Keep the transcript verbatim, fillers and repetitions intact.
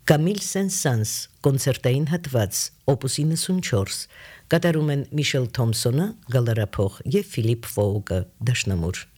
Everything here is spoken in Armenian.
Կամիլ Սեն-Սանս կոնցերտային հատված օպուս իննսունչորս կատարում են Միշել Թոմսոնը գալարափող եւ Ֆիլիպ Ֆոուկը դաշնամուր